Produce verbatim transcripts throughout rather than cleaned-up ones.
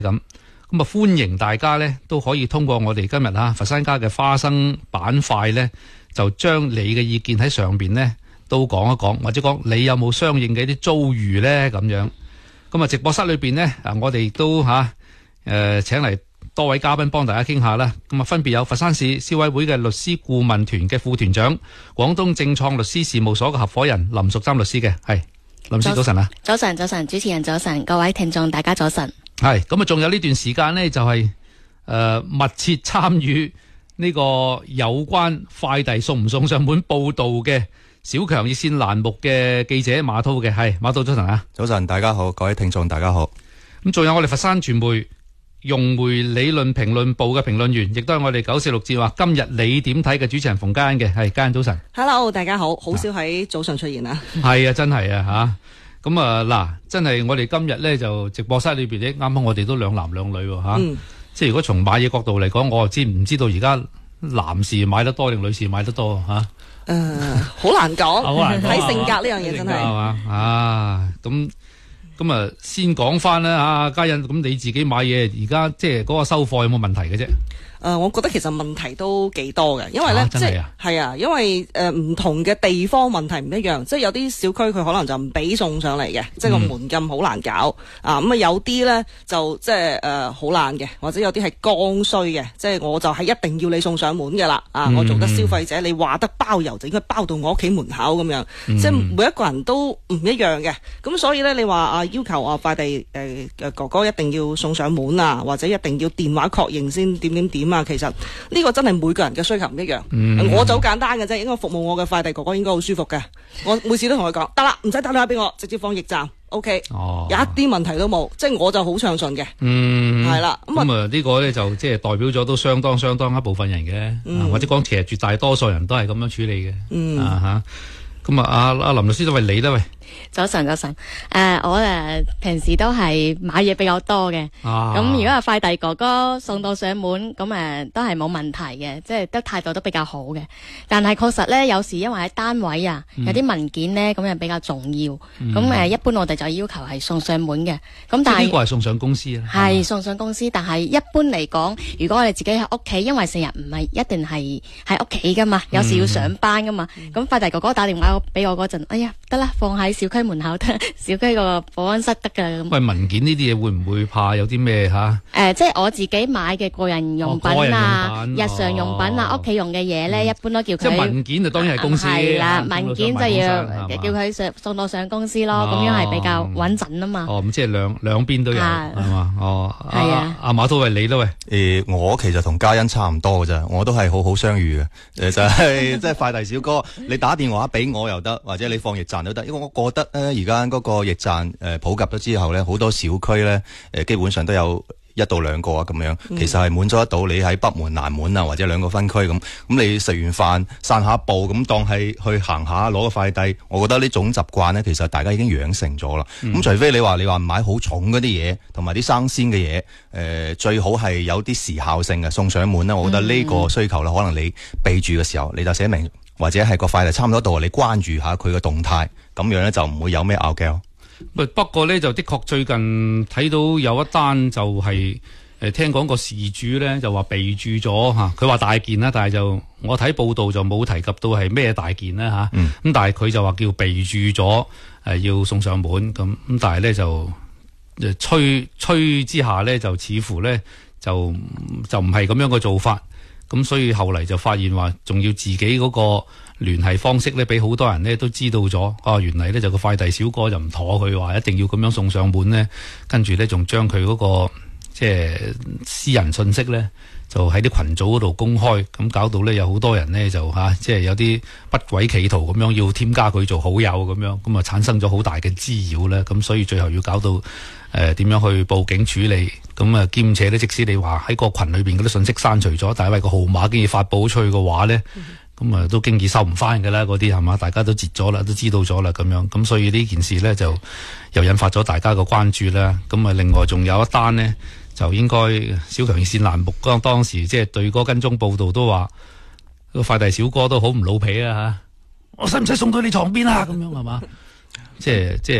咁。咁啊，歡迎大家咧都可以通過我哋今日啊佛山家嘅花生板塊咧，就將你嘅意見喺上邊咧都講一講，或者講你有冇相應嘅一啲遭遇咧咁樣。咁啊，直播室裏邊咧啊，我哋都吓誒、呃、請嚟多位嘉賓幫大家傾下啦。咁啊，分別有佛山市消委會嘅律師顧問團嘅副團長、廣東正創律師事務所嘅合夥人林淑琛律師嘅。係林律師早晨啊！ 早晨，早晨，主持人早晨，各位聽眾大家早晨。 係咁啊，仲有呢段時間呢，就係、是、誒、呃、密切參與呢個有關快遞送唔送上門報道嘅小強熱線欄目嘅記者馬濤嘅。係馬濤早晨啊！ 早晨，大家好，各位聽眾大家好。 咁仲有我哋佛山傳媒融媒理論評論部嘅評論員，亦都係我哋九四六節話今日你點睇嘅主持人馮嘉欣嘅。係嘉欣早晨。 Hello， 大家好，好少喺早上出現啊。 係啊，真係啊吓。咁啊嗱，真係我哋今日咧就直播室裏邊咧，啱啱我哋都兩男兩女吓、啊嗯，即係如果從買嘢角度嚟講，我就知唔知道而家男士買得多定女士買得多吓？誒、 呃，好難講，睇性格呢樣嘢真係係嘛啊！咁咁啊，先講翻啦啊，嘉欣，咁你自己買嘢而家即係嗰個收貨有冇問題嘅啫？ 誒、呃，我覺得其實問題都幾多嘅，因為咧、啊，即係係啊，因為誒唔、呃、同嘅地方問題唔一樣，即係有啲小區佢可能就唔俾送上嚟嘅、嗯，即係個門禁好難搞啊。咁啊有啲咧就即係誒好難嘅，或者有啲係剛需嘅，即係我就係一定要你送上門嘅啦啊！我做得消費者，你話得包郵就應該包到我屋企門口咁樣，嗯、即係每一個人都唔一樣嘅。咁所以咧，你話啊要求啊快遞誒誒哥哥一定要送上門啊，或者一定要電話確認先點點點。其實呢個真係每個人嘅需求唔一樣、嗯、我就好簡單嘅啫，應該服務我嘅快遞哥哥應該好舒服嘅，我每次都同佢講得啦，唔使打電話俾我，直接放驛站 OK、哦、有一啲問題都冇，即係我就好暢順嘅。嗯，係啦，咁啊呢個咧就即係代表咗都相當相當一部分人嘅、嗯，或者講其實絕大多數人都係咁樣處理嘅。嗯啊吓，咁啊阿阿林律師都為你啦喂。 早晨，早晨。誒、呃，我誒、呃、平時都係買嘢比較多嘅。咁、啊、如果係快遞哥哥送到上門，咁誒、呃、都係冇問題嘅，即係得態度都比較好嘅。但係確實咧，有時因為喺單位啊，嗯、有啲文件咧咁樣比較重要。咁、嗯、誒、呃，一般我哋就要求係送上門嘅。咁但係呢個係送上公司啊？ 係送上公司，但係一般嚟講，如果我哋自己喺屋企，因為成日唔係一定係喺屋企噶嘛，有時要上班噶嘛。咁、嗯、快遞哥哥打電話俾我嗰陣，哎呀，得啦，放喺小區門口得，小區個保安室得噶咁。 喂，文件呢啲嘢會唔會怕有啲咩吓？誒、 呃，即係我自己買嘅個人用品啊，哦、日常用品啊，屋、哦、企用嘅嘢咧，一般都叫佢。即係文件就當然係公司。係、啊、啦，文件就要叫佢上送到上公司咯，咁、哦、樣係比較穩陣啊嘛。哦，咁即係兩兩邊都有係嘛？哦，係啊。阿馬濤為你啦喂。 誒，我其實同嘉欣差唔多噶咋，我都係好好相遇嘅。誒，就係即係快遞小哥，你打電話俾我又得，或者你放驛站都得，因為我覺得咧。而家嗰個驛站誒普及咗之後咧，好多小區咧誒基本上都有一到兩個啊咁樣，其實係滿足得到你喺北門、南門啊，或者兩個分區咁。咁你食完飯散下步咁，當係去行下攞個快遞，我覺得呢種習慣咧，其實大家已經養成咗啦。咁、嗯、除非你話你話買好重嗰啲嘢，同埋啲生鮮嘅嘢，誒、呃、最好係有啲時效性嘅送上門啦。我覺得呢個需求咧，可能你備註嘅時候你就寫明，或者係個快遞差唔多到，你關注下佢嘅動態。咁樣咧就唔會有咩拗撬。 不不過咧就的確最近睇到有一單就係、是、誒聽講個事主咧就話備注咗吓，佢話大件啦，但係就我睇報道就冇提及到係咩大件啦吓。咁、嗯、但係佢就話叫備注咗誒要送上門咁，咁但係咧就誒催催之下咧就似乎咧就就唔係咁樣嘅做法。咁所以後嚟就發現話仲要自己嗰個聯繫方式咧，俾好多人咧都知道咗。啊，原嚟咧就個快遞小哥就唔妥佢話一定要咁樣送上門咧，跟住咧仲將佢嗰個即係私人信息咧，就喺啲群組嗰度公開，咁搞到咧有好多人咧就吓，即係有啲不軌企圖咁樣要添加佢做好友咁樣，咁啊產生咗好大嘅滋擾咧。咁所以最後要搞到誒點樣去報警處理，咁啊兼且咧，即使你話喺個群裏邊嗰啲信息刪除咗，但係因為個號碼經已發佈出去嘅話咧，咁、嗯、啊都經已收唔翻㗎啦，嗰啲係嘛，大家都截咗啦，都知道咗啦咁樣，咁所以呢件事咧就又引發咗大家嘅關注啦。咁啊另外仲有一單呢，就應該小強熱線欄目當當時即係對嗰跟蹤報道都話個快遞小哥都好唔老皮啊吓，我使唔使送到你床邊啊咁樣係嘛？即係即係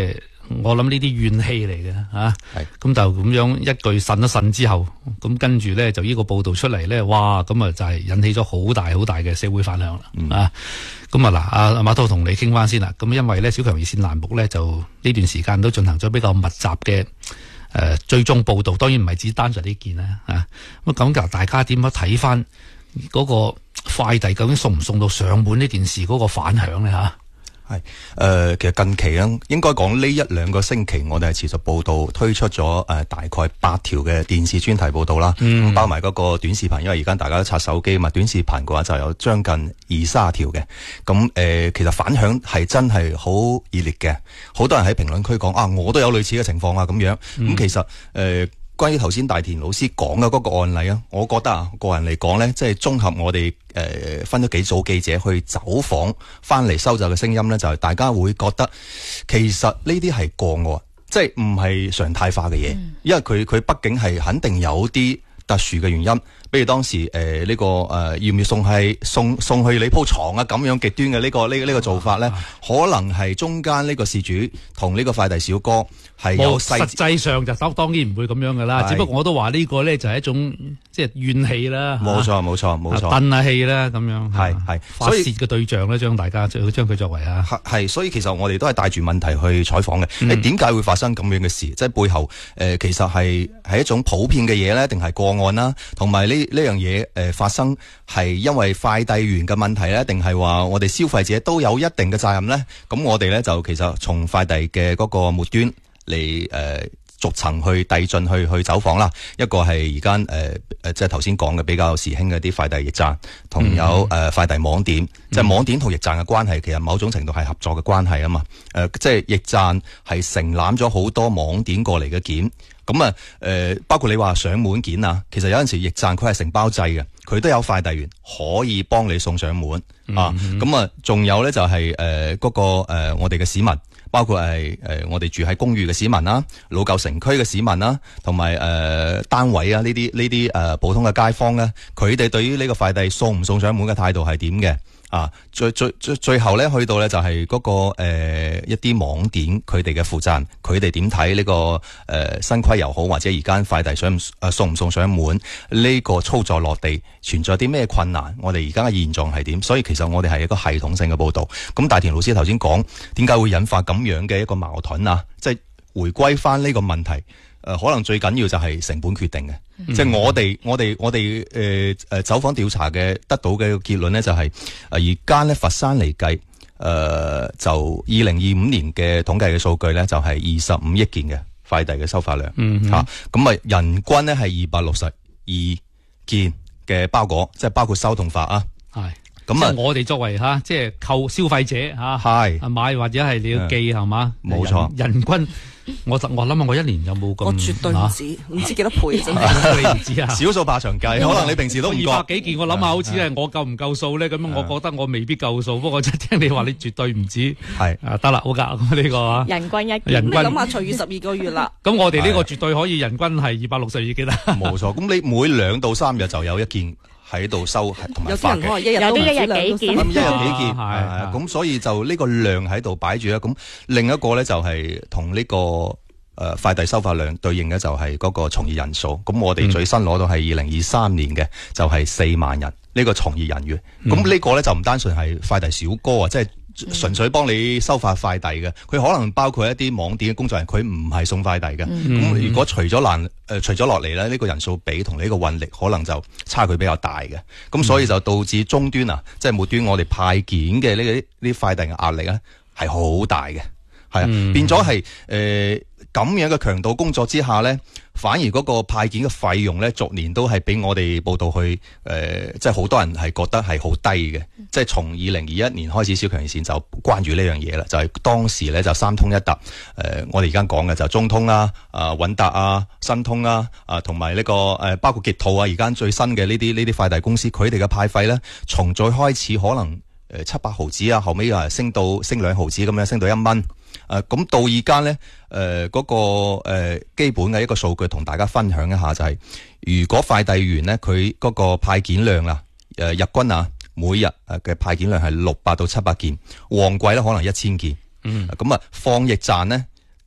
我諗呢啲怨氣嚟嘅嚇，咁就咁樣一句呻一呻之後，咁跟住咧就呢個報導出嚟咧，哇！咁啊就係引起咗好大好大嘅社會反響啦，嗯、啊！咁啊嗱，阿阿馬滔同你傾翻先啦。咁因為咧小強熱線欄目咧就呢段時間都進行咗比較密集嘅誒追蹤報導，當然唔係只單純呢件啦嚇。咁咁就大家點樣睇翻嗰個快遞究竟送唔送到上門呢件事嗰個反響咧嚇？ 係誒、呃，其實近期咧，應該講呢一兩個星期，我哋係持續報道推出咗誒、呃、大概八條嘅電視專題報道啦，嗯、包埋嗰個短視頻，因為而家大家都刷手機嘛，短視頻嘅話就有將近二卅條嘅。咁誒、呃，其實反響係真係好熱烈嘅，好多人喺評論區講啊，我都有類似嘅情況啊，咁樣。咁、嗯、其實誒。呃關於頭先大田老師講嘅嗰個案例啊，我覺得啊，個人嚟講咧，即係綜合我哋誒、呃、分咗幾組記者去走訪翻嚟收集嘅聲音咧，就係、是、大家會覺得其實呢啲係個案，即係唔係常態化嘅嘢，嗯、因為佢佢畢竟係肯定有啲特殊嘅原因。比如當時誒呢、呃這個誒、呃、要唔要送係送送去你鋪床啊咁樣極端嘅呢、這個呢呢、這個做法咧，可能係中間呢個事主同呢個快遞小哥係有細節。實際上就當當然唔會咁樣噶啦，是只不過我都話呢個咧就係一種即係怨氣啦。冇錯冇錯冇錯，憤下氣啦咁樣。係係發洩嘅對象咧，將大家將佢作為啊。係所以其實我哋都係帶住問題去採訪嘅。誒點解會發生咁樣嘅事？即係背後誒、呃、其實係係一種普遍嘅嘢咧，定係個案啦？同埋呢？呢樣嘢誒發生係因為快遞員嘅問題咧，定係話我哋消費者都有一定嘅責任咧？咁我哋咧就其實從快遞嘅嗰個末端嚟誒逐層去遞進去去走訪啦。一個係而家誒誒即係頭先講嘅比較時興嘅啲快遞驛站，同有誒、呃、快遞網點，即係、嗯、網點同驛站嘅關係，其實某種程度係合作嘅關係啊嘛。誒、呃、即係驛站係承攬咗好多網點過嚟嘅件。咁啊，誒，包括你話上門件啊，其實有陣時驛站佢係承包制嘅，佢都有快遞員可以幫你送上門、嗯、啊。咁啊，仲有咧就係誒嗰個誒、呃、我哋嘅市民，包括係誒、呃、我哋住喺公寓嘅市民啦、老舊城區嘅市民啦，同埋誒單位啊呢啲呢啲誒普通嘅街坊咧，佢哋對於呢個快遞送唔送上門嘅態度係點嘅？啊，最最最最後咧，去到咧就係嗰、那個誒、呃、一啲網點佢哋嘅負責人，佢哋點睇呢個誒、呃、新規又好，或者而家快遞上誒、呃、送唔送上門呢、這個操作落地存在啲咩困難？我哋而家嘅現狀係點？所以其實我哋係一個系統性嘅報導。咁大田老師頭先講點解會引發咁樣嘅一個矛盾啊？即係回歸翻呢個問題。誒、呃，可能最緊要就係成本決定嘅，嗯、即係我哋我哋我哋誒誒走訪調查嘅得到嘅結論咧，就係誒而家咧佛山嚟計，誒、呃、就二零二五年嘅統計嘅數據咧，就係二十五億件嘅快遞嘅收發量，吓咁、嗯哼、啊人均咧係二百六十二件嘅包裹，即係包括收同發啊，係咁啊，我哋作為吓即係購消費者吓係是買或者係你要寄係嘛，冇錯，人均。我我諗下，我一年有冇咁？我絕對唔止，唔、啊、知幾多倍真係。你唔知啊？少數怕長計，可能你平時都唔覺。二百幾件，我諗下，好似係我夠唔夠數咧？咁樣，我覺得我未必夠數。不過真係聽你話，你絕對唔止。係啊，得啦，好噶，咁呢個啊。人均一件，人均諗下除以十二個月啦。咁我哋呢個絕對可以人均係二百六十二件啦。冇錯，咁你每兩到三日就有一件喺度收同埋發嘅。有啲一日都一日幾件，一日幾件係咁，所以就呢個量喺度擺住啦。咁另一個咧就係同呢個誒快遞收發量對應嘅就係嗰個從業人數。咁我哋最新攞到係二零二三年嘅就係四萬人呢個從業人員。咁呢個咧就唔單純係快遞小哥啊，即係純粹幫你收發快遞嘅。佢可能包括一啲網點嘅工作人員，佢唔係送快遞嘅。咁、嗯、如果除咗難誒除咗落嚟咧，呢、呢個人數比同呢個運力可能就差距比較大嘅。咁所以就導致終端啊，即係末端我哋派件嘅呢啲呢快遞嘅壓力咧係好大嘅。係啊，嗯、變咗係誒咁樣嘅強度工作之下咧，反而嗰個派件嘅費用咧，逐年都係俾我哋報道去誒、呃，即係好多人係覺得係好低嘅。嗯、即係從二零二一年開始，小強熱線就關注呢樣嘢啦。就係、是、當時咧就三通一達，誒、呃，我哋而家講嘅就中通啦、啊穩達啊、新通啦、啊同埋呢個誒、呃、包括極兔啊，而家最新嘅呢啲呢啲快遞公司，佢哋嘅派費咧，從最開始可能誒七八毫子啊，後尾又升到升兩毫子咁樣，升到一蚊。誒，咁、呃、到而家咧，誒、呃，嗰、那個誒、呃、基本嘅一個數據同大家分享一下，就係、是、如果快遞員咧，佢嗰個派件量啊，誒、呃，日均啊，每日誒嘅派件量係六百到七百件，旺季咧可能一千件。嗯，咁啊，放驛站咧，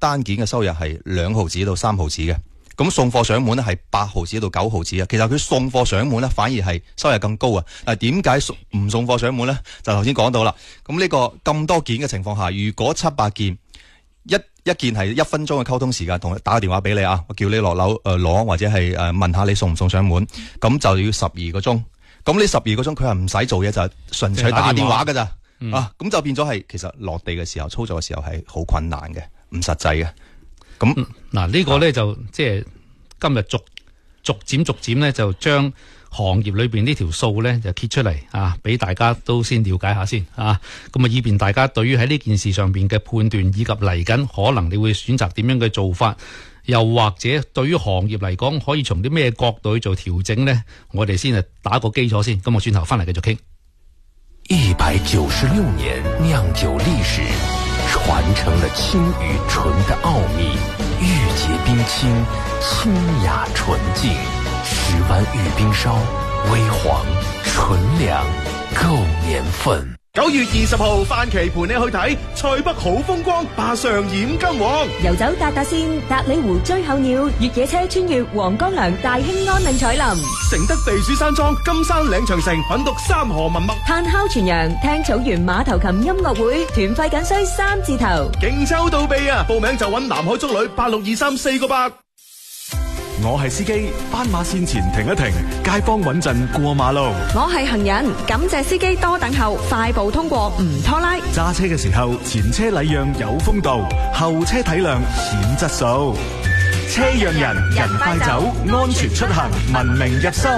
單件嘅收入係兩毫子到三毫子嘅。咁送貨上門咧係八毫子到九毫子啊。其實佢送貨上門咧反而係收入更高啊。嗱，點解唔送貨上門咧？就頭先講到啦。咁呢個咁多件嘅情況下，如果七八件，一一件係一分鐘嘅溝通時間，同打個電話俾你啊，我叫你落樓誒攞，或者係誒問下你送唔送上門，咁就要十二個鐘。咁呢十二個鐘佢係唔使做嘢，就係純粹打電話噶咋。嗯、啊，咁就變咗係其實落地嘅時候操作嘅時候係好困難嘅，唔實際嘅。咁嗱、 嗯、呢個咧就即係今日逐逐漸逐漸咧就將行業裏邊呢條數咧就揭出嚟啊，俾大家都先了解下先啊。咁啊，以便大家對於喺呢件事上邊嘅判斷，以及嚟緊可能你會選擇點樣嘅做法，又或者對於行業嚟講可以從啲咩角度去做調整呢？我哋先係打個基礎先。咁我轉頭翻嚟繼續傾。 一百九十六年釀酒歷史，傳承了清與純的奧秘，玉潔冰清，清雅純淨，十灣玉冰燒，微黃純糧，夠年份。 九月二十號，范琪陪你去睇塞北好風光，霸上染金黃， 遊走達達線，達里湖追候鳥，越野車穿越黃江梁，大興安嶺彩林， 承德避暑山莊，金山嶺長城，品讀三河文物， 炭烤全羊，聽草原馬頭琴音樂會，團費僅需三字頭， 勁抽到臂啊！報名就揾南海足旅八六二三四個八。我係司機，斑馬線前停一停，街坊穩陣過馬路。 我係行人，感謝司機多等候，快步通過唔拖拉。 揸車嘅時候，前車禮讓有風度，後車體諒顯質素。車讓人，人快走，安全出行，文明入心。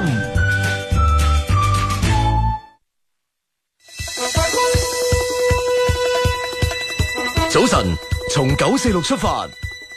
早晨，從九四六出發。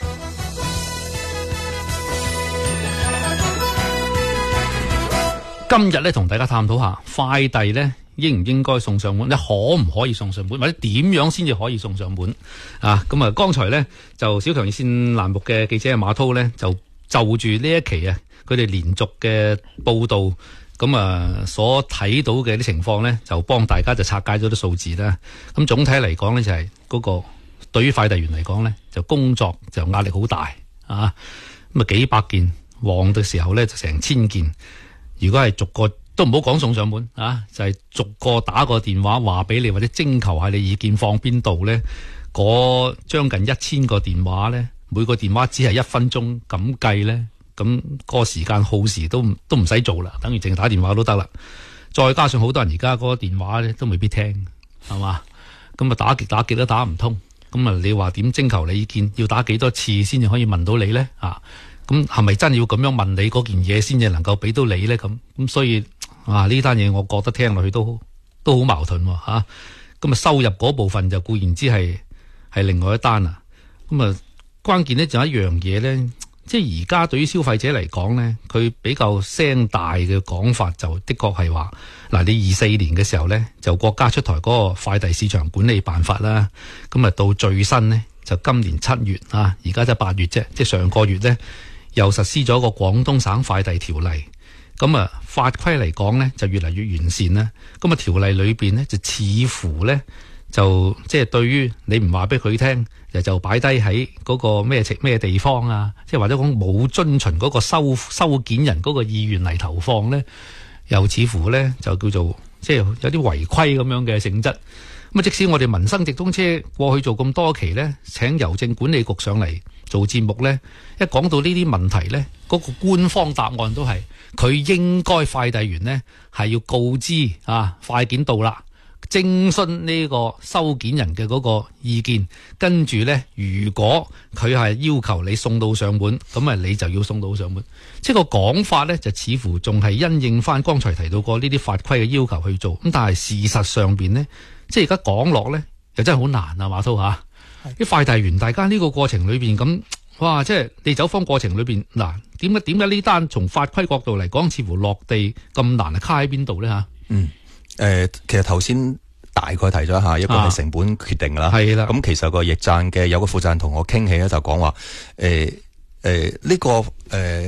今日咧同大家探討下快遞咧應唔應該送上門，你可唔可以送上門，或者點樣先至可以送上門啊？咁啊，剛才咧就小強熱線欄目嘅記者馬濤咧就就住呢一期啊，佢哋連續嘅報道，咁啊所睇到嘅啲情況咧，就幫大家就拆解咗啲數字啦。咁總體嚟講咧，就係嗰個對於快遞員嚟講咧，就工作就壓力好大啊。咁啊幾百件，旺嘅時候咧就成千件。如果係逐個都唔好講送上門啊，就係、是、逐個打個電話話俾你，或者徵求下你意見放邊度咧？嗰將近一千個電話咧，每個電話只係一分鐘咁計咧，咁個時間耗時都都唔使做啦，等於淨打電話都得啦。再加上好多人而家嗰個電話咧都未必聽，係嘛？咁啊打極打極都打唔通，咁啊你話點徵求你意見？要打幾多次先至可以問到你咧？啊？咁係咪真要咁樣問你嗰件嘢先至能夠俾到你咧？咁咁所以啊呢單嘢我覺得聽落去都都好矛盾喎嚇。咁啊收入嗰部分就固然之係係另外一單啦。咁啊關鍵咧就一樣嘢咧，即係而家對於消費者嚟講咧，佢比較聲大嘅講法就的確係話嗱，你二四年嘅時候咧就國家出台嗰個快遞市場管理辦法啦。咁啊到最新咧就今年七月啊，而家就八月啫，即係上個月咧。又實施咗個廣東省快遞條例，咁啊法規嚟講呢就越嚟越完善啦。咁啊條例裏邊呢，就似乎呢，就即係對於你唔話俾佢聽，就就擺低喺嗰個咩咩地方啊，即係或者講冇遵循嗰個收收件人嗰個意願嚟投放呢，又似乎呢，就叫做即係有啲違規咁樣嘅性質。咁啊即使我哋民生直通車過去做咁多期呢，請郵政管理局上嚟做節目呢，一講到呢啲問題呢，嗰個官方答案都係佢應該快遞員呢係要告知啊快件到啦，徵詢呢個收件人嘅嗰個意見，跟住呢，如果佢係要求你送到上門，咁啊你就要送到上門。即係個講法呢，就似乎仲係因應翻剛才提到過呢啲法規嘅要求去做。咁但係事實上邊呢，即係而家講落呢，又真係好難啊，馬濤嚇。啲快遞員，大家呢個過程裏邊咁，哇！即係你走訪過程裏邊，嗱，點解點解呢單從法規角度嚟講，似乎落地咁難啊？卡喺邊度咧嚇？嗯， 誒、呃，其實頭先大概提咗一下，一個係成本決定啦，係啦、啊。咁其實個驛站嘅有個負責人同我傾起咧，就講話誒誒呢個誒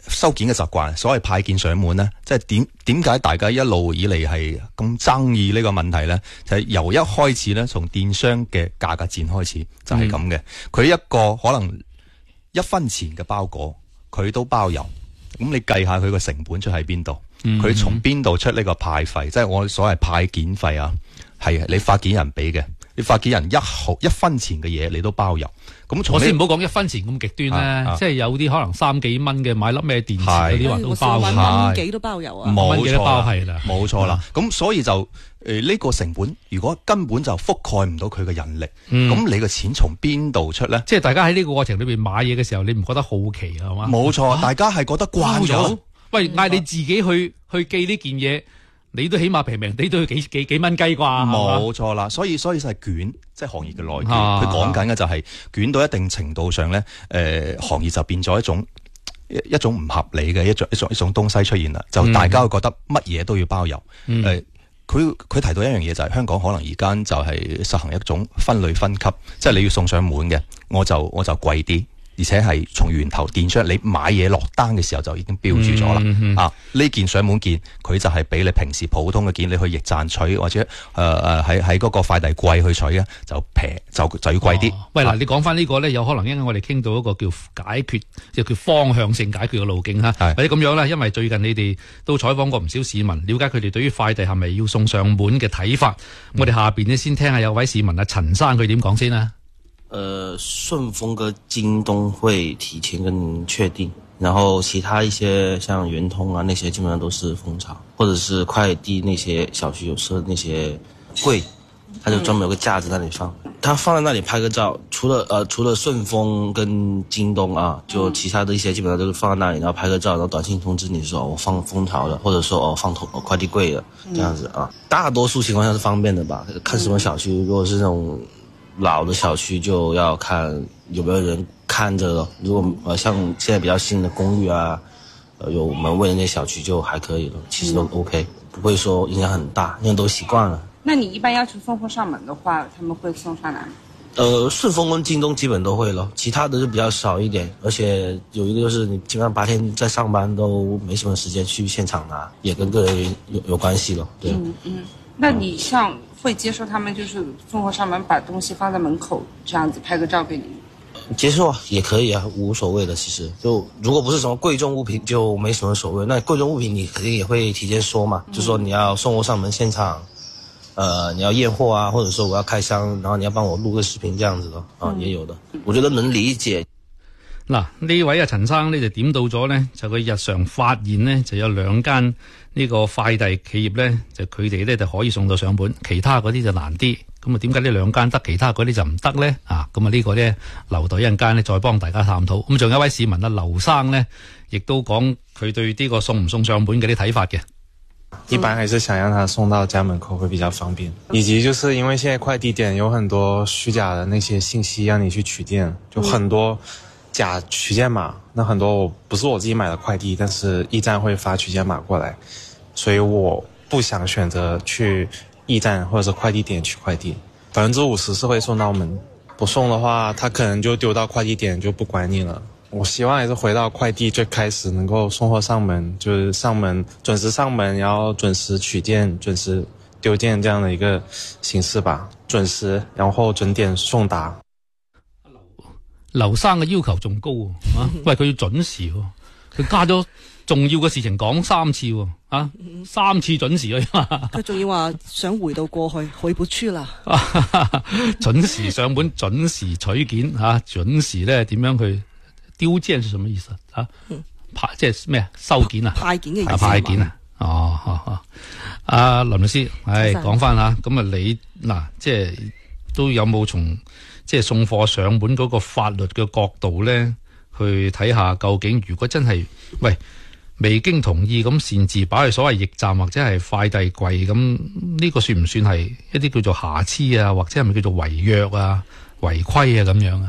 收件嘅習慣，所謂派件上門咧，即係點點解大家一路以嚟係咁爭議呢個問題咧？就係、是、由一開始咧，從電商嘅價格戰開始就係咁嘅。佢、嗯、一個可能一分錢嘅包裹，佢都包郵。咁你計下佢個成本出喺邊度？佢、嗯、從邊度出呢個派費？即係我所謂派件費啊，係你發件人俾嘅。你發件人一毫一分錢嘅嘢，你都包郵。咁我先唔好講一分錢咁極端咧，啊啊、即係有啲可能三幾蚊嘅買粒咩電池嗰啲話都包郵， 蚊幾都包郵啊， 冇錯都包係啦， 冇錯啦。咁、嗯、所以就誒呢、呃這個成本，如果根本就覆蓋唔到佢嘅人力，咁、嗯、你個錢從邊度出咧？ 即係大家喺呢個過程裏邊買嘢嘅時候，你唔覺得好奇啊？係嘛？ 冇錯，大家係覺得慣咗。 喂，嗌你自己去去寄呢件嘢。你都起碼平平地都要幾幾幾蚊雞啩？ 冇錯啦，所以所以就係捲，即係行業嘅內卷。佢講緊嘅就係捲到一定程度上咧，誒、呃、行業就變咗一種一一種唔合理嘅一種一種一種東西出現啦。就大家會覺得乜嘢都要包郵。誒、嗯，佢、呃、佢提到一樣嘢就係香港可能而家就係實行一種分類分級，即係你要送上門嘅，我就我就貴啲。而且係從源頭電商，你買嘢落單嘅時候就已經標注咗啦、嗯嗯。啊，呢件上門件，佢就係比你平時普通嘅件，你去驛站取或者誒誒喺喺嗰個快遞櫃去取啊，就平就就要貴啲、哦。喂，嗱、啊， 你講翻呢個咧，有可能因為我哋傾到一個叫解決，即係叫方向性解決嘅路徑嚇，或者咁樣啦。因為最近你哋都採訪過唔少市民，了解佢哋對於快遞係咪要送上門嘅睇法。嗯、我哋下邊呢，先聽下有位市民啊陳生佢點講先啦。 呃，順豐跟京東會提前跟您確定，然後其他一些像圓通啊那些基本上都是蜂巢，或者是快遞那些小區有設那些櫃，它就專門有個架子在那裡放，它放在那裡拍個照。除了呃除了順豐跟京東啊，就其他的一些基本上都是放在那裡，然後拍個照，然後短信通知你說我放蜂巢了，或者說我放投快遞櫃了，這樣子啊。大多數情況下是方便的吧，看什麼小區，如果是那種老的小區就要看有沒有人看着了，如果呃像現在比較新的公寓啊，呃有門衛的那些小區就還可以了，其實都 OK，不會說影響很大，因為都習慣了。 那你一般要求送貨上門的話，他們會送上來嗎？ 呃，順豐跟京東基本都會咯，其他的就比較少一點，而且有一個就是你基本上白天在上班都沒什麼時間去現場拿，也跟個人有有關係咯。對， 嗯嗯，那你像會接受他們就是送貨上門把東西放在門口這樣子拍個照給你？ 接受啊，也可以啊，無所謂的。其實就如果不是什麼貴重物品就沒什麼所謂，那貴重物品你肯定也會提前說嘛，嗯、就說你要送貨上門現場，呃，你要驗貨啊，或者說我要開箱，然後你要幫我錄個視頻這樣子的啊，嗯、也有的，我覺得能理解。 嗱，呢位啊陳生呢就點到咗呢，就佢日常發現呢，就有兩間呢個快遞企業呢，就佢哋呢就可以送到上門，其他嗰啲就難啲。咁啊，點解呢兩間得，其他嗰啲就唔得呢？啊，咁啊呢個呢，留待一陣間呢再幫大家探討。咁仲有一位市民啊，劉生呢，亦都講佢對呢個送唔送上門嘅啲睇法嘅。 一般還是想讓他送到家門口會比較方便，以及就是因為現在快遞點有很多虛假的那些信息讓你去取件，就很多假取件碼，那很多我不是我自己買的快遞，但是驛站會發取件碼過來，所以我不想選擇去驛站或者是快遞點取快遞。百分之五十是會送到門，不送的話他可能就丟到快遞點就不管你了。我希望還是回到快遞最開始能夠送貨上門，就是上門準時上門，然後準時取件，準時丟件這樣的一個形式吧，準時然後準點送達。 劉生嘅要求仲高啊！喂，佢要準時，佢加咗重要嘅事情講三次啊，三次準時啊！ 佢仲要話想回到過去，回不去啦。 準時上門，準時取件吓，準時咧點樣去丟件係什麼意思啊？派即係咩收件啊？ 派件嘅意思。 派件啊？哦哦哦！阿林律師，係講翻吓，咁啊你嗱，即係都有冇從即係送貨上門嗰個法律嘅角度咧，去睇下究竟如果真係喂未經同意咁擅自擺去所謂驛站或者係快遞櫃，咁呢個算唔算係一啲叫做瑕疵啊，或者係咪叫做違約啊、違規啊咁樣啊？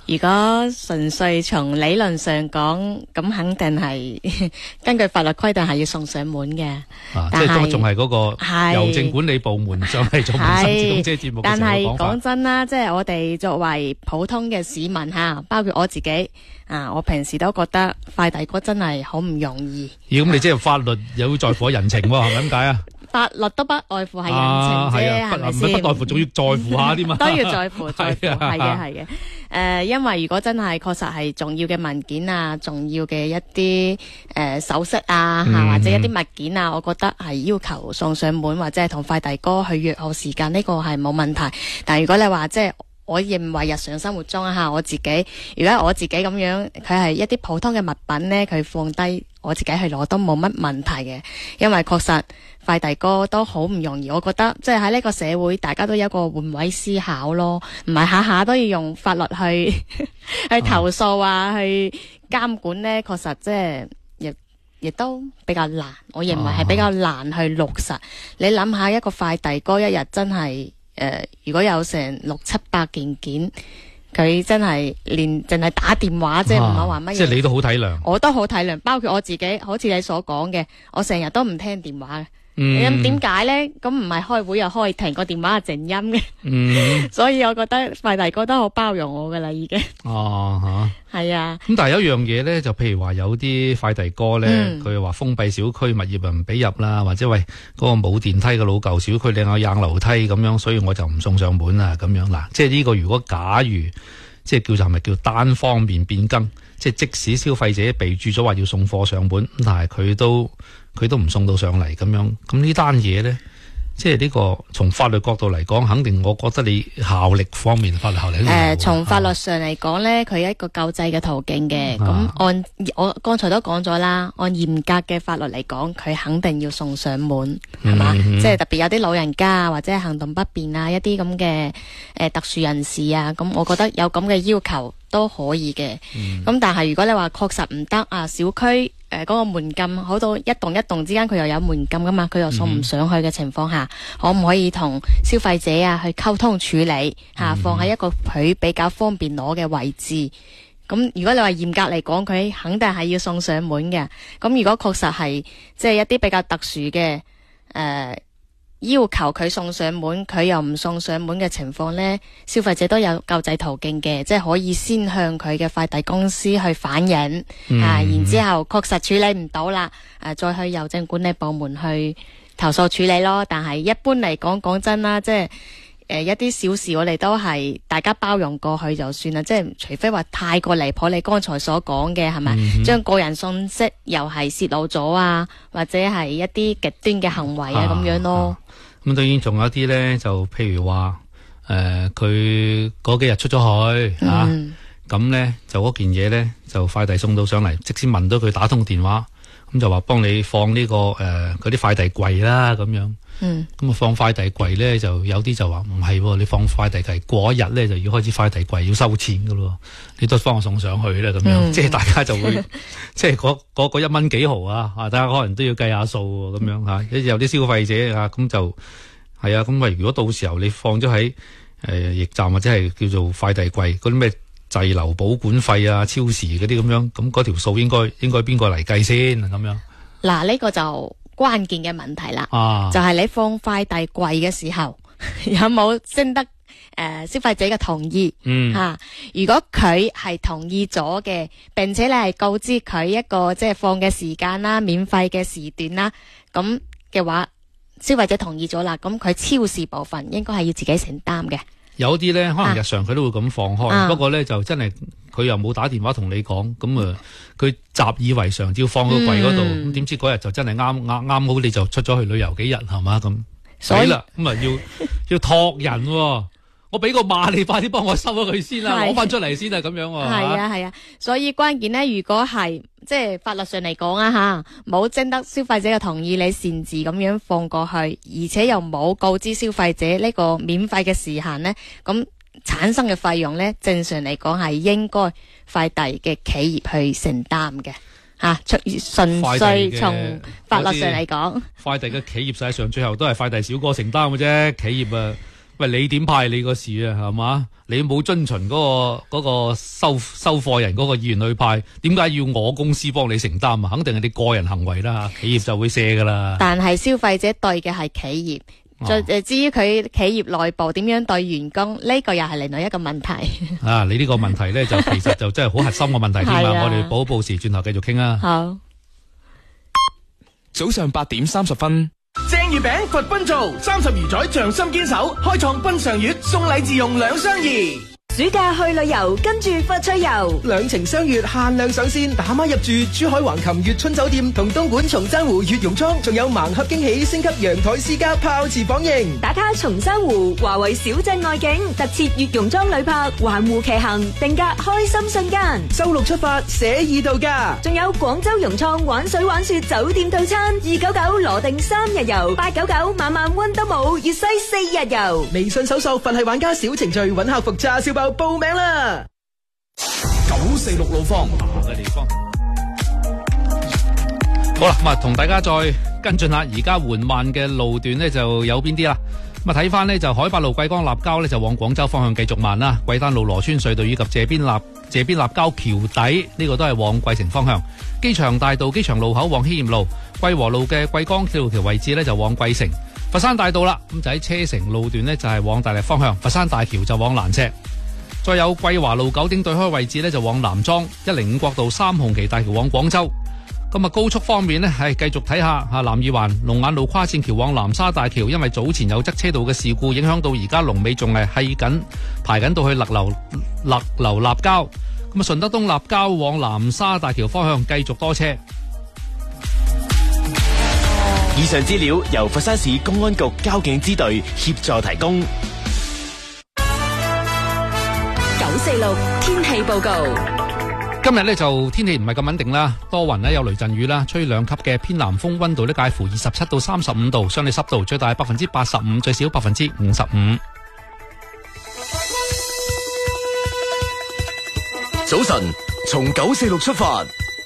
如果純粹從理論上講，咁肯定係根據法律規定係要送上門嘅。 啊，即係都仲係嗰個郵政管理部門上嚟做民生自動車節目嘅但係時候講法。 講真啦，即係我哋作為普通嘅市民吓，包括我自己啊，我平時都覺得快遞哥真係好唔容易。 咦，咁你即係法律又在乎人情喎，係咪咁解啊？ 法律都不外乎係人啊， 情啫， 係啊，不唔係咪先？ 係不在乎，仲要在乎下添嘛。 都要在乎，在乎， 係啊係嘅，係嘅。誒，因為如果真係確實係重要嘅文件啊，重要嘅一啲誒首飾啊， 嗯或者一啲物件啊，我覺得係要求送上門或者係同快遞哥去約好時間，呢個係冇問題。但如果你話即係，我認為日常生活中啊，我自己如果我自己咁樣，佢係一啲普通嘅物品呢，佢放低我自己去攞都冇乜問題嘅，因為確實快遞哥都好唔容易。我覺得即係喺呢個社會，大家都有一個換位思考咯，唔係下下都要用法律去去投訴啊，去監管呢。確實即係亦亦都比較難，我認為係比較難去落實。你諗下一個快遞哥一日真係。誒、呃，如果有成六七百件件，佢真係連淨係打電話啫，唔係話乜嘢。 即係你都好體諒， 我都好體諒，包括我自己，好似你所講嘅，我成日都唔聽電話嘅。 嗯， 咁點解咧？咁唔係開會又開停個電話係靜音嘅。 嗯， 所以我覺得快遞哥都好包容我噶啦，已經。 哦，吓， 係啊。 咁但係有一樣嘢咧，就譬如話有啲快遞哥咧，佢話、嗯、封閉小區物業唔俾入啦，或者喂嗰、嗰個冇電梯嘅老舊小區，你有硬樓梯咁樣，所以我就唔送上門啊咁樣嗱。即係呢個如果假如即係叫做係咪叫單方面變更，即係即使消費者備註咗話要送貨上門，但係佢都。佢都唔送到上嚟咁樣，咁呢單嘢咧，即係呢個從法律角度嚟講，肯定我覺得你效力方面法律效力誒、 呃，從法律上嚟講咧，佢、啊、一個救濟嘅途徑嘅。咁、啊、按我剛才都講咗啦，按嚴格嘅法律嚟講，佢肯定要送上門，係嘛、嗯？即係特別有啲老人家或者係行動不便啊，一啲咁嘅誒特殊人士啊，咁我覺得有咁嘅要求都可以嘅。咁、嗯、但係如果你話確實唔得啊，小區。誒、呃，嗰、那個門禁好到一棟一棟之間，佢又有門禁噶嘛，佢又送唔上去嘅情況下，嗯、可唔可以同消費者啊去溝通處理吓、啊，放喺一個佢比較方便攞嘅位置？咁如果你話嚴格嚟講，佢肯定係要送上門嘅。咁如果確實係即係一啲比較特殊嘅誒。呃要求佢送上門，佢又唔送上門嘅情況呢，消費者都有救濟途徑嘅，即係可以先向佢嘅快遞公司去反映，嗯、啊，然之後確實處理唔到啦，誒，再去郵政管理部門去投訴處理咯。但係一般嚟講，講真啦，即係誒、呃、一啲小事，我哋都係大家包容過去就算啦。即係除非話太過離譜，你剛才所講嘅係咪？將、嗯、個人信息又係泄露咗啊，或者係一啲極端嘅行為啊咁、啊、樣咯。 咁當然仲有啲咧，就譬如話，誒、呃，佢嗰幾日出咗去、嗯、啊，咁咧就嗰件嘢咧就快遞送到上嚟，即使問到佢打通電話，咁就話幫你放呢、這個誒嗰啲快遞櫃啦，咁樣，嗯，咁啊放快遞櫃咧就有啲就話唔係，你放快遞櫃過一日咧就要開始快遞櫃要收錢噶咯，你都幫我送上去啦，咁樣，嗯、即係大家就會，即係嗰嗰嗰一蚊幾毫啊，啊，大家可能都要計下數咁樣吓，有啲消費者啊，咁就係啊，咁咪如果到時候你放咗喺誒驛站或者係叫做快遞櫃嗰啲咩滯留保管費啊、超時嗰啲咁樣，咁嗰條數應該應該邊個嚟計先咁樣？ 嗱，呢個就關鍵嘅問題啦，啊、就係你放快遞櫃嘅時候有冇徵得誒、呃、消費者嘅同意？嗯，吓、啊，如果佢係同意咗嘅，並且你係告知佢一個即係放嘅時間啦、免費嘅時段啦，咁嘅話，消費者同意咗啦，咁佢超時部分應該係要自己承擔嘅。有啲咧，可能日常佢都會咁放開，啊、不過咧就真係佢又冇打電話同你講，咁啊佢習以為常，照放喺櫃嗰度，咁點、嗯、知嗰日就真係啱啱啱好，你就出咗去旅遊幾日係嘛咁，所以啦，咁啊要要託人、哦。我俾個碼你，快啲幫我收咗佢先啦，攞翻出嚟先啊，咁樣喎。 係啊係啊，所以關鍵咧，如果係即係法律上嚟講啊吓，冇徵得消費者嘅同意，你擅自咁樣放過去，而且又冇告知消費者呢個免費嘅時限咧，咁產生嘅費用咧，正常嚟講係應該快遞嘅企業去承擔嘅吓，純粹從法律上嚟講， 快遞嘅企業實際上最後都係快遞小哥承擔嘅啫，企業啊。 喂，你點派你個事啊？係嘛？你冇遵循嗰、個嗰、個收收貨人嗰個意願去派，點解要我公司幫你承擔啊？肯定係你個人行為啦，企業就會卸噶啦。 但係消費者對嘅係企業。再誒，至於佢企業內部點樣對員工，呢、呢個又係另外一個問題。 啊，你呢個問題咧就其實就真係好核心嘅問題添啊！我哋報報時轉頭繼續傾啊。 好， 早上八點三十分。 正月餅佛賓做，三十餘載匠心堅守，開創賓上月，送禮自用兩相宜。 暑假去旅遊，跟住佛趣遊， 兩情相悅限量上線，打孖入住珠海橫琴悅春酒店同東莞松山湖悅榕倉，仲有盲盒驚喜，升級陽台私家泡池房型。 打卡松山湖華為小鎮外景，特設悅榕莊旅泊，環湖騎行，定格開心瞬間。 周六出發，寫意度假， 仲有廣州融創玩水玩雪酒店套餐，二九九羅定三日遊，八九九晚晚溫德姆粵西四日遊。 微信搜索佛系玩家小程序，揾客服叉燒包報名啦！ 九四六路況嘅地方。好啦，咁啊，同大家再跟進下，而家緩慢嘅路段呢就有邊啲啦？咁啊，睇翻呢就海八路貴江立交呢就往廣州方向繼續慢啦，桂丹路羅村隧道以及謝邊立謝邊立交橋底呢、這個都係往桂城方向。機場大道機場路口往希驗路，桂和路嘅桂江橋橋位置呢就往桂城。佛山大道啦，咁就喺車城路段呢就係往大瀝方向，佛山大橋就往蘭赤。再有桂華路九鼎對開位置呢就往南莊，一零五國道三紅旗大橋往廣州。咁啊，高速方面呢係繼續睇下吓，南二環龍眼路跨線橋往南沙大橋，因為早前有側車道嘅事故，影響到而家龍尾仲係係緊排緊到去勒流勒流立交。咁啊，順德東立交往南沙大橋方向繼續多車。 以上資料由佛山市公安局交警支隊協助提供。 九四六天氣報告。 今日呢就天氣唔係咁穩定啦，多雲呢有雷陣雨啦，吹兩級嘅偏南風，溫度呢介乎二十七到三十五度，相對濕度最大百分之八十五，最少百分之五十五。 早晨，從九四六出發。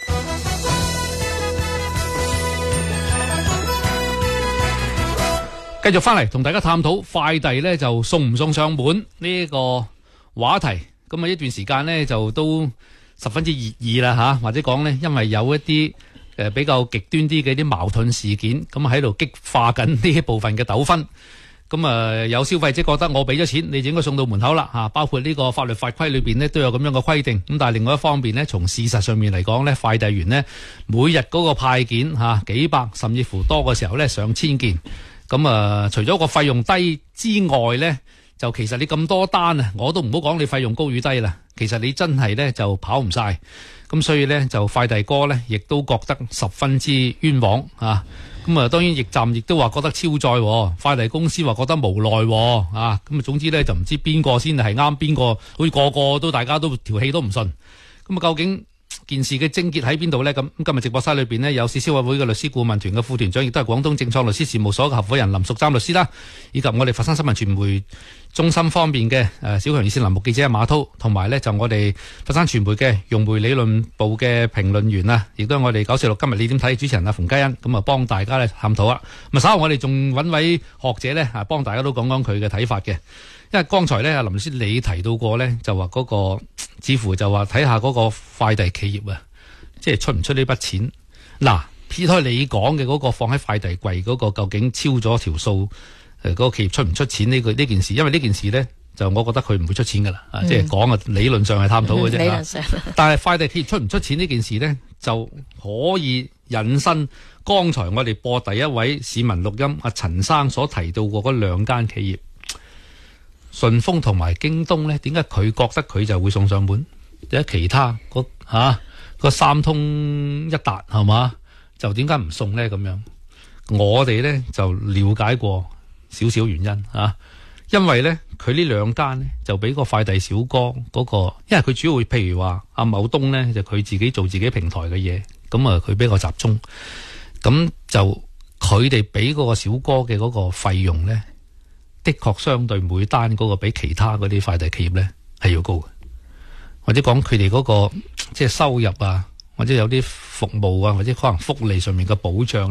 繼續翻嚟同大家探討快遞呢就送唔送上門呢個話題。咁啊，一段時間呢就都十分之熱議啦吓，或者講呢，因為有一啲誒比較極端啲嘅啲矛盾事件，咁喺度激化緊呢一部分嘅糾紛。咁啊，有消費者覺得我俾咗錢，你就應該送到門口啦吓，包括呢個法律法規裏邊呢都有咁樣嘅規定。咁但係另外一方面呢，從事實上面嚟講呢，快遞員呢每日嗰個派件吓幾百甚至乎多嘅時候呢上千件。咁啊，除咗個費用低之外呢，就其實你咁多單啊，我都唔好講你費用高與低啦。其實你真係呢就跑唔晒，咁所以呢，就快遞哥呢亦都覺得十分之冤枉啊。咁啊，當然驛站亦都話覺得超載，快遞公司話覺得無奈啊。咁啊，總之呢，就唔知邊個先係啱，邊個好似個個都大家都條氣都唔順。咁啊，究竟件事嘅症結喺邊度呢？咁今日直播室裏邊呢，有市消委會嘅律師顧問團嘅副團長，亦都係廣東正創律師事務所嘅合夥人林淑簪律師啦，以及我哋佛山新聞傳媒中心方面嘅誒小強熱線欄目記者馬濤，同埋呢就我哋佛山傳媒嘅融媒理論部嘅評論員啊，亦都係我哋九四六今日你點睇主持人啊馮嘉欣，咁啊幫大家咧探討啊。咁啊稍後我哋仲揾位學者呢，啊幫大家都講講佢嘅睇法嘅。因為剛才咧，阿林律師你提到過咧，就話嗰、那個似乎就話睇下嗰個快遞企業啊，即係出唔出呢筆錢？嗱，撇開你講嘅嗰個放喺快遞櫃嗰個，究竟超咗條數？誒、呃，嗰、那個企業出唔出錢呢、這個呢件事？因為呢件事咧，就我覺得佢唔會出錢噶啦，嗯、即係講啊，理論上係探討嘅啫。理論上，但係快遞企業出唔出錢呢件事咧，就可以引申剛才我哋播第一位市民錄音阿陳生所提到過嗰兩間企業。順豐同埋京東咧，點解佢覺得佢就會送上門？點解其他嗰吓個三通一達係嘛，就點解唔送咧？咁樣我哋咧就了解過少少原因啊，因為咧佢呢兩間咧就俾個快遞小哥嗰個，因為佢主要譬如話阿某東咧就佢自己做自己平台嘅嘢，咁啊佢比較集中，咁就佢哋俾嗰個小哥嘅嗰個費用咧。的確相對每單嗰個比其他嗰啲快遞企業咧係要高嘅，或者講佢哋嗰個即係收入啊，或者有啲服務啊，或者可能福利上面嘅保障咧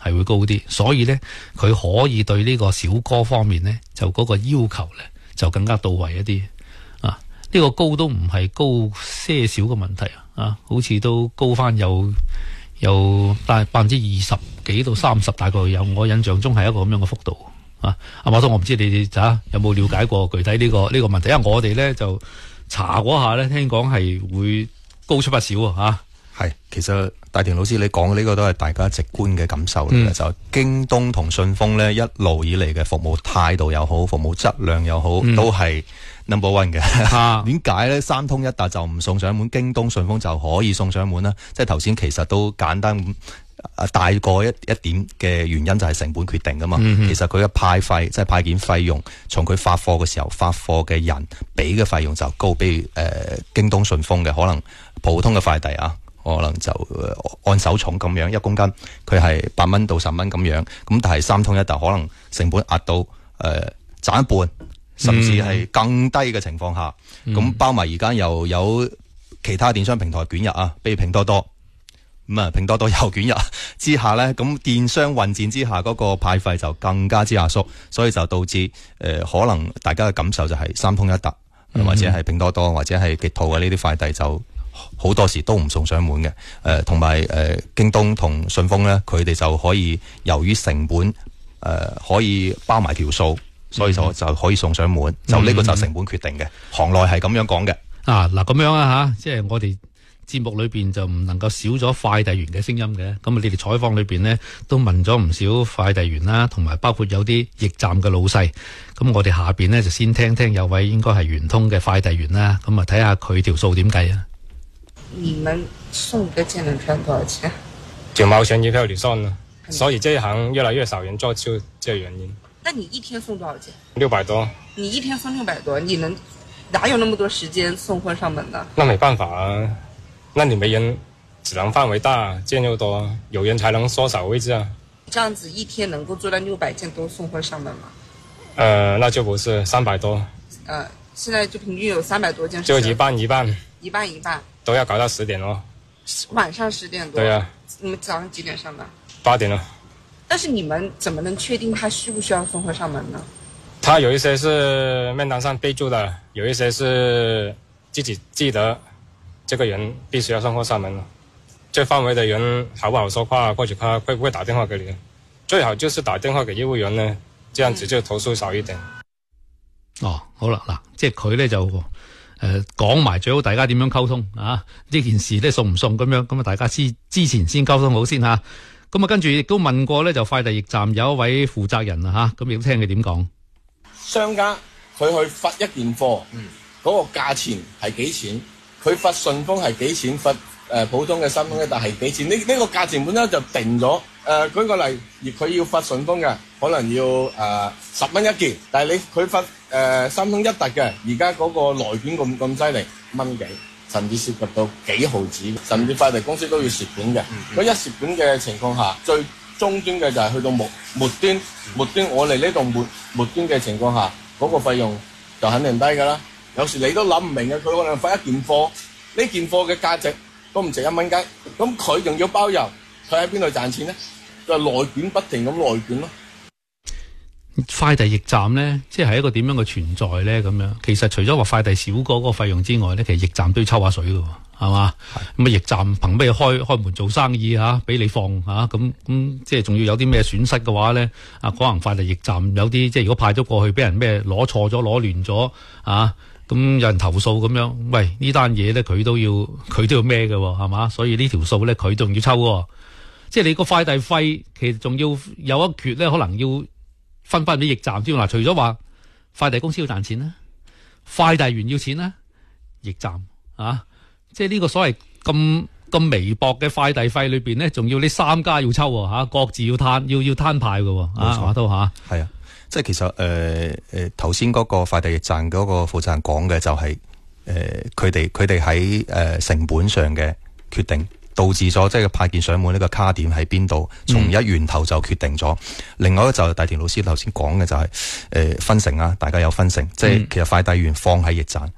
係會高啲，所以咧佢可以對呢個小哥方面咧就嗰個要求咧就更加到位一啲啊。呢個高都唔係高些少嘅問題啊，好似都高翻有有大百分之二十幾到三十，大概有，我印象中係一個咁樣嘅幅度啊。阿馬東，我唔知你哋啊有冇了解過具體呢個呢個問題，因為我哋咧就查嗰下咧，聽講係會高出不少啊。 係，其實大田老師你講嘅呢個都係大家直觀嘅感受嚟嘅，嗯、就京東同順豐咧一路以嚟嘅服務態度又好，服務質量又好，嗯、都係 number one 嘅。點解咧？三通一達就唔送上門，京東順豐就可以送上門啦？即係頭先其實都簡單啊大過一一點嘅原因就係成本決定噶嘛。嗯、其實佢嘅派費即係派件費用，從佢發貨嘅時候發貨嘅人俾嘅費用就高，比如誒、呃、京東順豐嘅可能普通嘅快遞啊。可能就按手重咁樣，一公斤佢係八蚊到十蚊咁樣，咁但係三通一達可能成本壓到誒賺、呃、一半，甚至係更低嘅情況下，咁、嗯、包埋而家又有其他電商平台捲入啊，比如拼多多，咁啊拼多多又捲入之下咧，咁電商混戰之下嗰、那個派費就更加之壓縮，所以就導致誒、呃、可能大家嘅感受就係三通一達、嗯、或者係拼多多或者係極兔嘅呢啲快遞就好多時都唔送上門嘅，誒同埋誒京東同順豐咧，佢哋就可以由於成本誒、呃、可以包埋條數，所以就就可以送上門，嗯、就呢個就成本決定嘅，嗯、行內係咁樣講嘅。啊嗱，咁樣啊吓，即係我哋節目裏邊就唔能夠少咗快遞員嘅聲音嘅，咁啊你哋採訪裏邊呢，都問咗唔少快遞員啦，同埋包括有啲驛站嘅老細，咁我哋下邊呢，就先聽聽有位應該係圓通嘅快遞員啦，咁啊睇下佢條數點計啊。 你們送一個節能圈多少錢？ 九毛錢一票你算了，所以這一行越來越少人做，就這個原因。 那你一天送多少件？ 六百多。 你一天送六百多，你能哪有那麼多時間送貨上門呢？ 那沒辦法啊，那你沒人，只能範圍大，件又多，有人才能縮小位置啊。 這樣子一天能夠做到六百件都送貨上門嗎？ 呃，那就不是三百多。 呃，現在就平均有三百多件。 就一半一半。 一半一半。 都要搞到十點哦， 晚上十點多。 對啊， 你們早上幾點上班？ 八點了。 但是你們怎麼能確定他需不需要送貨上門呢？ 他有一些是面單上備註的，有一些是自己記得這個人必須要送貨上門了。這範圍的人好不好說話，或者他會不會打電話給你？最好就是打電話給業務員呢，這樣子就投訴少一點。 嗯、哦，好啦，嗱，即係佢咧就。誒，講埋、呃、最好大家點樣溝通啊？呢件事咧送唔送咁樣，咁啊大家之之前先溝通好先吓。咁啊跟住亦都問過咧，就快遞驛站有一位負責人啊吓，咁亦都聽佢點講。 商家佢去發一件貨，嗯，嗰個價錢係幾錢？佢發順豐係幾錢？發誒、呃、普通嘅三通一達係幾錢？呢、這、呢個價錢本身就定咗。誒、呃，舉個例，而佢要發順豐嘅，可能要誒十蚊一件，但係你佢發。誒、呃、三通一達嘅，而家嗰個內卷咁咁犀利，蚊幾，甚至涉及到幾毫子，甚至快遞公司都要蝕本嘅。咁、嗯、一蝕本嘅情況下，最終端嘅就係去到末末端，末端我哋呢度末末端嘅情況下，嗰、那個費用就肯定低㗎啦。有時你都諗唔明嘅，佢可能發一件貨，呢件貨嘅價值都唔值一蚊雞，咁佢仲要包郵，佢喺邊度賺錢咧？就內卷不停咁內卷咯。 快遞驛站咧，即係一個點樣嘅存在咧？咁樣其實除咗話快遞小哥嗰個費用之外咧，其實驛站都要抽下水㗎，係嘛？咁啊驛站憑咩開開門做生意吓？俾你放吓咁咁，即係仲要有啲咩損失嘅話咧？啊，可能快遞驛站有啲即係如果派咗過去，俾人咩攞錯咗、攞亂咗啊？咁有人投訴咁樣，喂呢單嘢咧，佢都要佢都要孭嘅，係嘛？所以呢條數咧，佢仲要抽，即係你個快遞費，其實仲要有一缺咧，可能要。分翻俾驛站添嗱，除咗話快遞公司要賺錢啦，快遞員要錢啦，驛站啊，即係呢個所謂咁咁微薄嘅快遞費裏邊咧，仲要呢三家要抽吓，各自要攤要要攤派嘅啊，都吓係啊，即係其實誒誒頭先嗰個快遞驛站嗰個負責人講嘅就係誒佢哋佢哋喺誒成本上嘅決定。導致咗即係派件上門呢個卡點喺邊度，從一源頭就決定咗。嗯、另外一個就係大田老師頭先講嘅就係、是、誒、呃、分成啊，大家有分成，嗯、即係其實快遞員放喺驛站，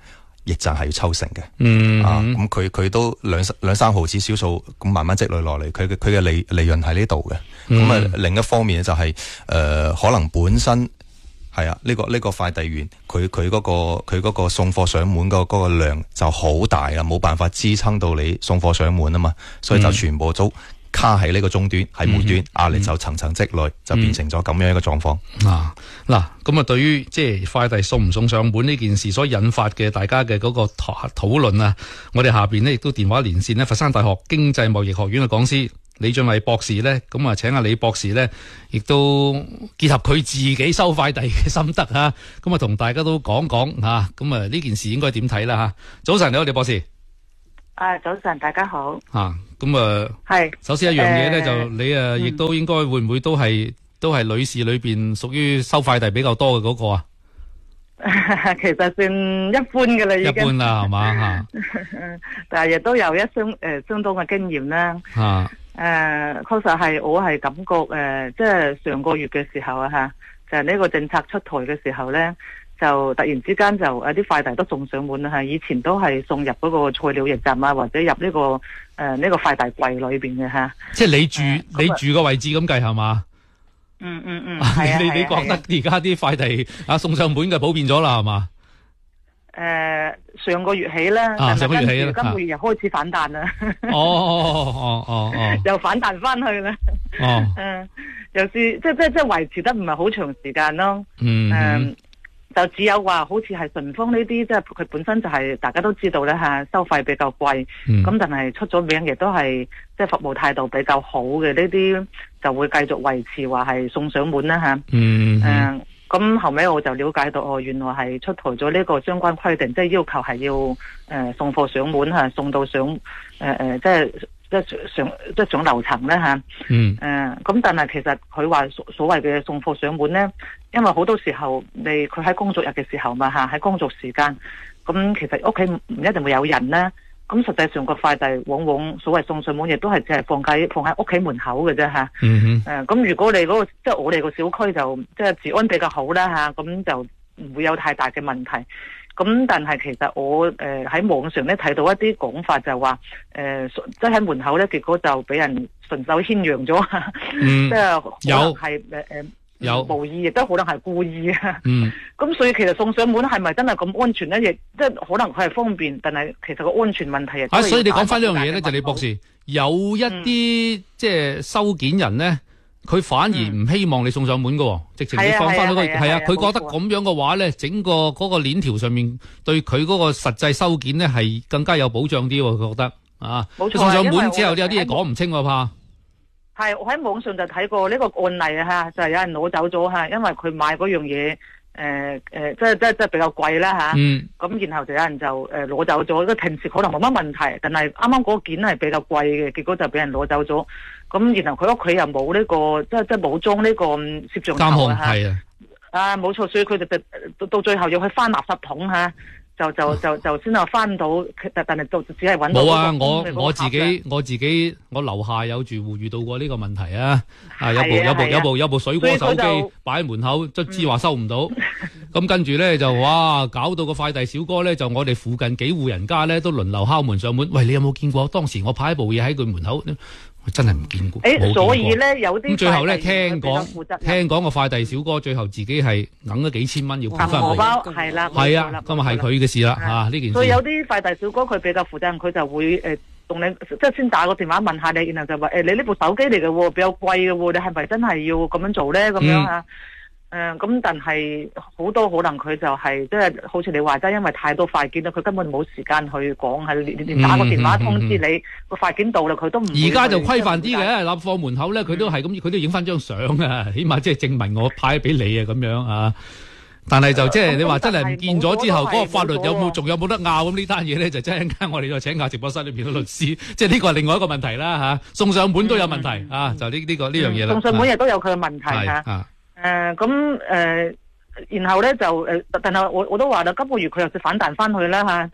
驛站係要抽成嘅。 嗯啊，咁佢佢都兩兩三毫子少數咁慢慢積累落嚟，佢嘅佢嘅利利潤喺呢度嘅。咁啊、 嗯、 另一方面就係、是、誒、呃、可能本身係啊呢、這個呢、這個快遞員佢佢嗰個佢嗰個送貨上門嗰嗰個量就好大啦，冇辦法支撐到你送貨上門啊嘛，所以就全部都卡喺呢個終端，喺末端，壓力就層層積累，就變成咗咁樣一個狀況。 啊，嗱，咁啊，對於即係快遞送唔送上門呢件事所引發嘅大家嘅嗰個討討論啊，我哋下邊呢亦都電話連線呢佛山大學經濟貿易學院嘅講師李峻偉博士呢，咁啊，請阿李博士呢，亦都結合佢自己收快遞嘅心得啊，咁啊，同大家都講講吓，咁啊呢件事應該點睇啦吓。早晨，你好，李博士。 啊，早晨，大家好。 啊，咁啊，係。首先一樣嘢咧，就你啊，亦都應該會唔會都係都係女士裏邊屬於收快遞比較多嘅嗰個啊？ 其實算一般嘅啦，已經。一般啦，係嘛吓？ 但係亦都有一相誒相當嘅經驗啦。啊。誒，確實係我係感覺誒，即係上個月嘅時候啊吓，就係呢個政策出台嘅時候咧。就突然之間就誒啲快遞都送上門啦嚇，以前都係送入嗰個菜鳥驛站啊，或者入呢、這個誒呢、呃這個快遞櫃裏邊嘅嚇。即係你住、呃、你住個位置咁計係嘛？嗯嗯嗯，係啊。你你覺得而家啲快遞啊送上門嘅普遍咗啦係嘛？誒、呃、上個月起咧，啊上個月起啦，今個月又開始反彈啦。哦哦哦哦哦，又反彈翻去啦。哦，誒又是即即即維持得唔係好長時間咯。嗯。嗯就只有話好似係順豐呢啲，即係佢本身就係、是、大家都知道咧嚇，收費比較貴，咁、嗯、但係出咗名亦都係即係服務態度比較好嘅呢啲，就會繼續維持話係送上門啦嚇。嗯，誒、嗯，咁、呃、後尾我就了解到哦，原來係出台咗呢個相關規定，即係要求係要誒、呃、送貨上門嚇，送到上誒誒、呃、即係。即係上即係上樓層咧吓，嗯，誒、呃，咁但係其實佢話所所謂嘅送貨上門咧，因為好多時候你佢喺工作日嘅時候嘛吓，喺工作時間，咁其實屋企唔一定會有人咧，咁實際上個快遞往往所謂送上門亦都係只係放喺放喺屋企門口嘅啫吓，嗯哼，誒、呃，咁如果你嗰、那個即係我哋個小區就即係治安比較好啦吓，咁就唔會有太大嘅問題。咁但係其實我誒喺、呃、網上咧睇到一啲講法就話誒即係喺門口咧，結果就俾人順手牽羊咗，嗯、即係可能係誒誒有無意，亦都可能係故意啊。嗯，咁所以其實送上門係咪真係咁安全咧？亦即係可能佢係方便，但係其實個安全問題啊。啊，所以你講翻呢樣嘢咧，就李博士有一啲、嗯、即係收件人咧。佢反而唔希望你送上門嘅、嗯，直情你放翻嗰個係啊，佢覺得咁樣嘅話咧，整個嗰個鏈條上面對佢嗰個實際收件咧係更加有保障啲，佢覺得啊，冇錯，送上門之後有啲嘢講唔清我怕。係我喺網上就睇過呢個案例啊，吓就係、是、有人攞走咗吓，因為佢買嗰樣嘢。誒、呃、誒、呃，即係即係即係比較貴啦吓，咁、嗯、然後就有人就誒攞、呃、走咗，平時可能冇乜問題，但係啱啱嗰件係比較貴嘅，結果就俾人攞走咗。咁然後佢屋企又冇呢個，即係即係冇裝呢個攝像頭啊吓，啊冇錯，所以佢就到到最後要去翻垃圾桶吓。就就就就先啊翻到，但但係就只係揾到冇啊！我我自己我自己我樓下有住戶遇到過呢個問題啊！啊有部有部有部有部水果手機擺喺門口，卒之話收唔到，咁跟住咧就哇搞到個快遞小哥咧就我哋附近幾戶人家咧都輪流敲門上門，喂你有冇見過？當時我派一部嘢喺佢門口。真係唔見過，誒、欸，所以咧有啲咁最後咧聽講，聽講個快遞小哥最後自己係揞咗幾千蚊要賠翻佢，荷包係啦，係啊，咁啊係佢嘅事啦，吓呢件事。所以有啲快遞小哥佢比較負責任，佢就會誒同、呃、你即係先打個電話問下你，然後就話誒、欸、你呢部手機嚟嘅，比較貴嘅，你係咪真係要咁樣做咧？咁樣啊？誒、嗯，咁但係好多可能佢就係即係好似你話齋，因為太多快件啦，佢根本冇時間去講，係連連打個電話通知你個、嗯、快件到啦，佢都唔。而家就規範啲嘅，立放門口咧，佢都係咁，佢都影翻張相啊，起碼即係證明我派俾你啊，咁樣啊。但係就即係你話真係唔見咗之後，嗰、嗰個法律有冇仲有冇得拗咁呢單嘢咧？就真係一陣間我哋再請下直播室裏邊嘅律師，即係呢個係另外一個問題啦吓。送上門都有問題、嗯、啊，就呢、呢、呢個呢樣嘢啦。送上門亦都有佢嘅問題吓。誒，咁誒、呃，然後咧就誒、呃，但係我我都話啦，今個月佢又反彈翻去啦吓，即係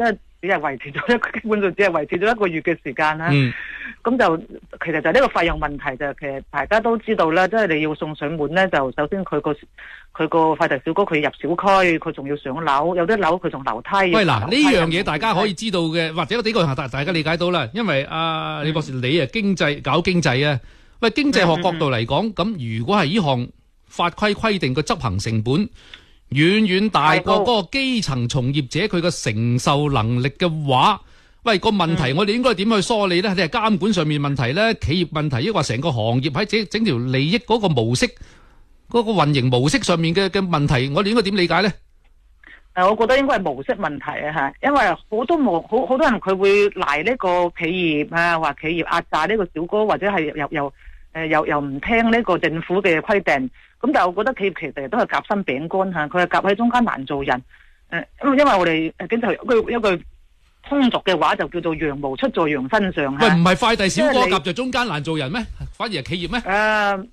只係維持咗一個，基本上只係維持咗一個月嘅時間啦。 嗯咁就其實就係呢個費用問題就其實大家都知道啦，即係你要送上門咧，就首先佢個佢個快遞小哥佢入小區，佢仲要上樓，有啲樓佢仲樓梯。 喂嗱，呢樣嘢大家可以知道嘅，或者呢個大大家理解到啦，因為阿李博士你啊經濟搞經濟啊，喂經濟學角度嚟講，咁如果係呢項法規規定個執行成本遠遠大過嗰個基層從業者佢個承受能力嘅話。喂，個問題我哋應該點去梳理咧？你係監管上面問題咧，企業問題，抑或成個行業喺整整條利益嗰個模式、嗰個運營模式上面嘅嘅問題，我哋應該點理解咧？ 誒，我覺得應該係模式問題啊嚇，因為好多冇好好多人佢會賴呢個企業啊，話企業壓榨呢個小哥，或者係又又誒又又唔聽呢個政府嘅規定。咁但係我覺得企業其實都係夾心餅乾嚇，佢係夾喺中間難做人。誒，因為因為我哋誒經濟一句一句。通俗嘅話就叫做羊毛出在羊身上。 喂，唔係快遞小哥夾在中間難做人咩？反而係企業咩？ 誒、呃，